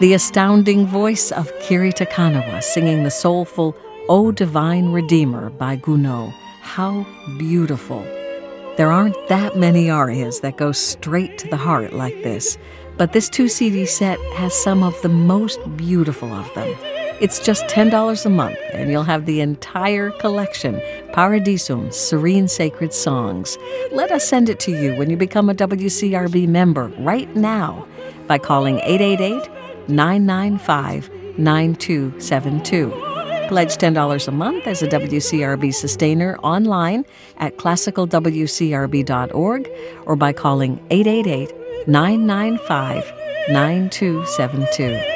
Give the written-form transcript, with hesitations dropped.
The astounding voice of Kiri Takanawa singing the soulful O Divine Redeemer by Gounod. How beautiful. There aren't that many arias that go straight to the heart like this, but this 2-CD set has some of the most beautiful of them. It's just $10 a month, and you'll have the entire collection, Paradisum, Serene Sacred Songs. Let us send it to you when you become a WCRB member right now by calling 888-995-9272. Pledge $10 a month as a WCRB sustainer online at classicalwcrb.org or by calling 888-995-9272.